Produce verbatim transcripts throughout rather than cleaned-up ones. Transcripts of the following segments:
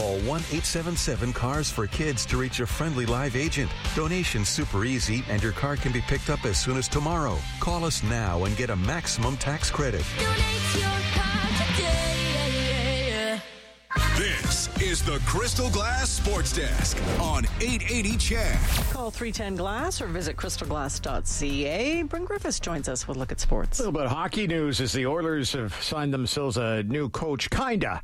Call one eight seven seven cars for kids to reach a friendly live agent. Donation's super easy, and your car can be picked up as soon as tomorrow. Call us now and get a maximum tax credit. Donate your car today. This is the Crystal Glass Sports Desk on eight eighty C H E D. Call three one zero glass or visit crystal glass dot c a. Bryn Griffiths joins us with a look at sports. A little bit of hockey news as the Oilers have signed themselves a new coach, kinda.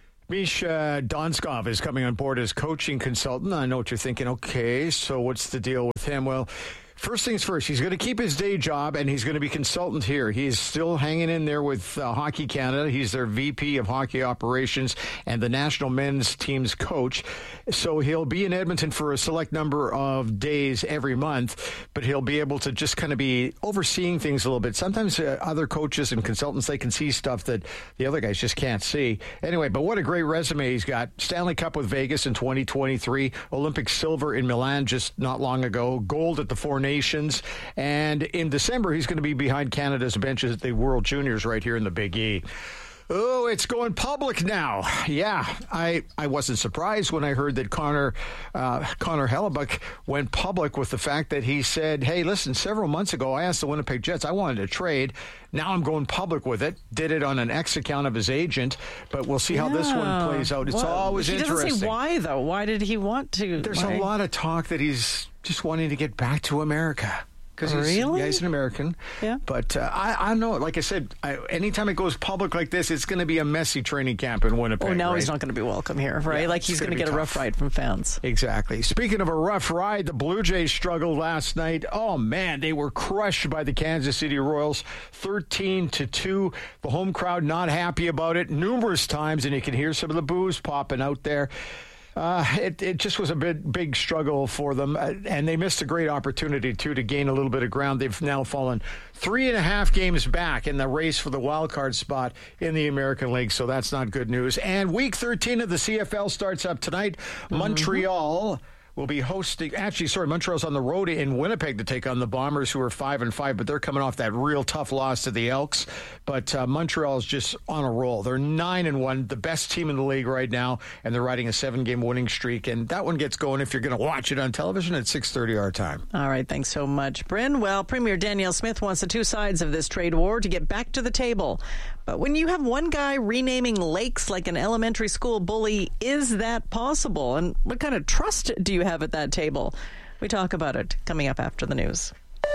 Misha Donskov is coming on board as coaching consultant. I know what you're thinking. Okay, so what's the deal with him? Well, first things first, he's going to keep his day job, and he's going to be consultant here. He's still hanging in there with uh, Hockey Canada. He's their V P of Hockey Operations and the national men's team's coach. So he'll be in Edmonton for a select number of days every month, but he'll be able to just kind of be overseeing things a little bit. Sometimes uh, other coaches and consultants, they can see stuff that the other guys just can't see. Anyway, but what a great resume he's got. Stanley Cup with Vegas in twenty twenty-three, Olympic silver in Milan just not long ago, gold at the Four Nations, and in December he's going to be behind Canada's benches at the World Juniors right here in the Big E. Oh, it's going public now. Yeah, I, I wasn't surprised when I heard that Connor uh, Connor Hellebuck went public with the fact that he said, hey, listen, several months ago I asked the Winnipeg Jets, I wanted to trade. Now I'm going public with it. Did it on an X account of his agent, but we'll see how yeah. this one plays out. It's well, always he interesting. He doesn't say why, though. Why did he want to? There's why? a lot of talk that he's just wanting to get back to America. Because he's, really? yeah, he's an American. Yeah. But uh, I, I know, like I said, I, anytime it goes public like this, it's going to be a messy training camp in Winnipeg. Oh, now right? he's not going to be welcome here, right? Yeah, like he's going to get tough. a rough ride from fans. Exactly. Speaking of a rough ride, the Blue Jays struggled last night. Oh, man, they were crushed by the Kansas City Royals, thirteen to two. The home crowd not happy about it numerous times, and you can hear some of the boos popping out there. Uh, it, it just was a big, big struggle for them, uh, and they missed a great opportunity, too, to gain a little bit of ground. They've now fallen three and a half games back in the race for the wild card spot in the American League, so that's not good news. And Week thirteen of the C F L starts up tonight. Mm-hmm. Montreal will be hosting, actually, sorry, Montreal's on the road in Winnipeg to take on the Bombers, who are five and five, but they're coming off that real tough loss to the Elks. But uh, Montreal is just on a roll. They're nine and one, the best team in the league right now, and they're riding a seven-game winning streak. And that one gets going if you're going to watch it on television at six thirty our time. All right, thanks so much, Bryn. Well, Premier Danielle Smith wants the two sides of this trade war to get back to the table. But when you have one guy renaming lakes like an elementary school bully, is that possible? And what kind of trust do you have at that table? We talk about it coming up after the news.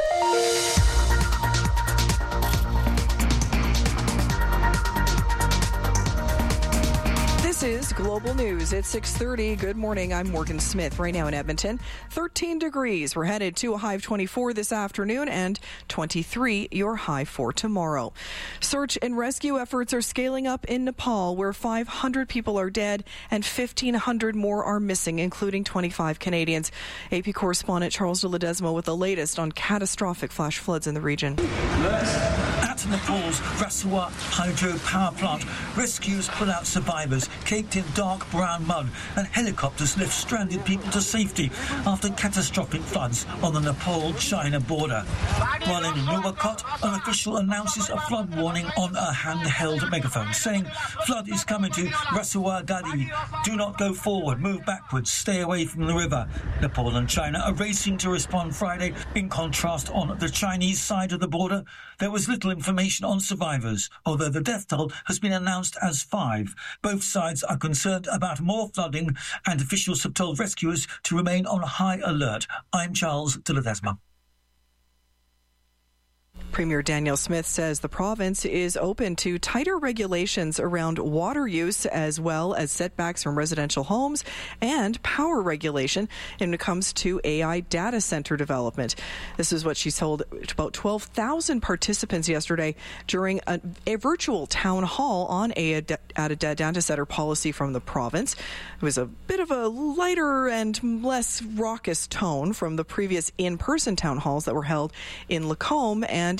This is Global News at six thirty. Good morning. I'm Morgan Smith. Right now in Edmonton, thirteen degrees. We're headed to a high of twenty-four this afternoon and twenty-three your high for tomorrow. Search and rescue efforts are scaling up in Nepal, where five hundred people are dead and fifteen hundred more are missing, including twenty-five Canadians. A P correspondent Charles de Ledesma with the latest on catastrophic flash floods in the region. At Nepal's Rasua hydro power plant, rescuers pull out survivors caked in dark brown mud, and helicopters lift stranded people to safety after catastrophic floods on the Nepal-China border. While in Nuwakot, an official announces a flood warning on a handheld megaphone, saying flood is coming to Rasua Gadi. Do not go forward, move backwards, stay away from the river. Nepal and China are racing to respond Friday. In contrast, on the Chinese side of the border, there was little information on survivors, although the death toll has been announced as five. Both sides are concerned about more flooding, and officials have told rescuers to remain on high alert. I'm Charles de Ledesma. Premier Danielle Smith says the province is open to tighter regulations around water use, as well as setbacks from residential homes and power regulation when it comes to A I data center development. This is what she told about twelve thousand participants yesterday during a, a virtual town hall on A I data center policy from the province. It was a bit of a lighter and less raucous tone from the previous in-person town halls that were held in Lacombe and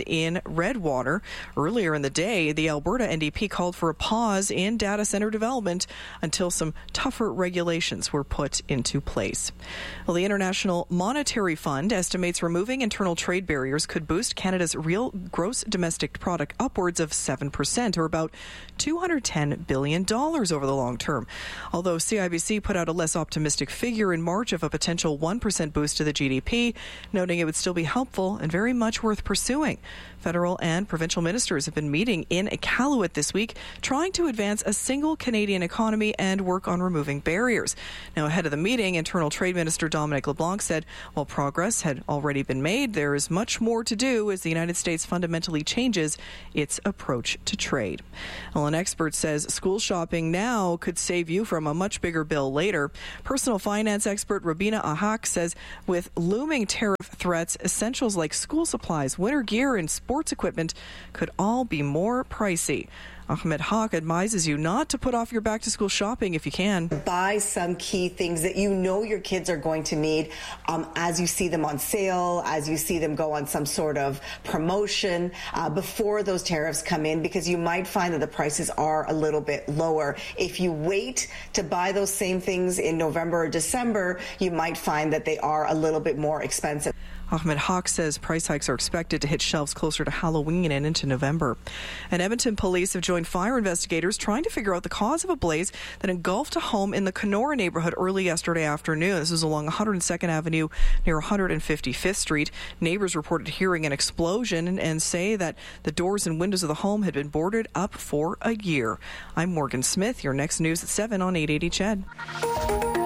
in Redwater. Earlier in the day, the Alberta N D P called for a pause in data center development until some tougher regulations were put into place. Well, the International Monetary Fund estimates removing internal trade barriers could boost Canada's real gross domestic product upwards of seven percent, or about two hundred ten billion dollars over the long term. Although C I B C put out a less optimistic figure in March of a potential one percent boost to the G D P, noting it would still be helpful and very much worth pursuing. Federal and provincial ministers have been meeting in Iqaluit this week, trying to advance a single Canadian economy and work on removing barriers. Now, ahead of the meeting, Internal Trade Minister Dominic LeBlanc said while progress had already been made, there is much more to do as the United States fundamentally changes its approach to trade. Well, an expert says school shopping now could save you from a much bigger bill later. Personal finance expert Rabina Ahak says with looming tariff threats, essentials like school supplies, winter gear, and sports equipment could all be more pricey. Ahmed Haq advises you not to put off your back-to-school shopping if you can. Buy some key things that you know your kids are going to need um, as you see them on sale, as you see them go on some sort of promotion uh, before those tariffs come in, because you might find that the prices are a little bit lower. If you wait to buy those same things in November or December, you might find that they are a little bit more expensive. Ahmed Haq says price hikes are expected to hit shelves closer to Halloween and into November. And Edmonton police have joined fire investigators trying to figure out the cause of a blaze that engulfed a home in the Kenora neighborhood early yesterday afternoon. This was along one hundred second Avenue near one hundred fifty-fifth Street. Neighbors reported hearing an explosion and, and say that the doors and windows of the home had been boarded up for a year. I'm Morgan Smith. Your next news at seven on eight eighty C H E D.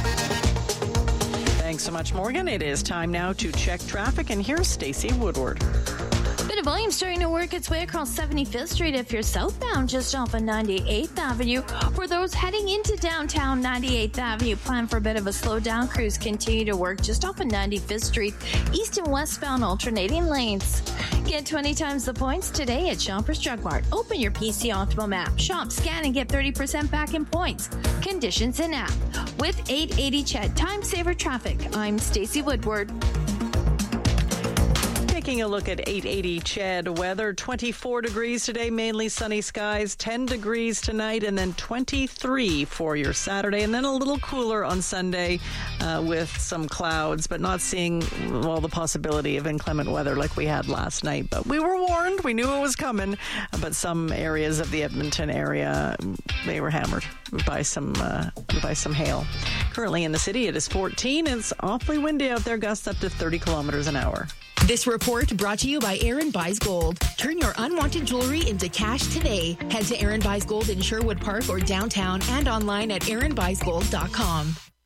Thanks so much, Morgan. It is time now to check traffic, and here's Stacey Woodward. Bit of volume starting to work its way across seventy-fifth Street if you're southbound just off of ninety-eighth Avenue. For those heading into downtown ninety-eighth Avenue, plan for a bit of a slow down. Crews continue to work just off of ninety-fifth Street, east and westbound alternating lanes. Get twenty times the points today at Shoppers Drug Mart. Open your P C Optimal app, shop, scan, and get thirty percent back in points. Conditions in app. With eight eighty C H E D Time Saver Traffic, I'm Stacey Woodward. Taking a look at eight eighty C H E D weather, twenty-four degrees today, mainly sunny skies, ten degrees tonight, and then twenty-three for your Saturday, and then a little cooler on Sunday uh, with some clouds, but not seeing, well, the possibility of inclement weather like we had last night. But we were warned, we knew it was coming, but some areas of the Edmonton area, they were hammered by some uh, by some hail. Currently in the city, it is fourteen. It's awfully windy out there, gusts up to thirty kilometers an hour. This report brought to you by Aaron Buys Gold. Turn your unwanted jewelry into cash today. Head to Aaron Buys Gold in Sherwood Park or downtown and online at aaron buys gold dot com.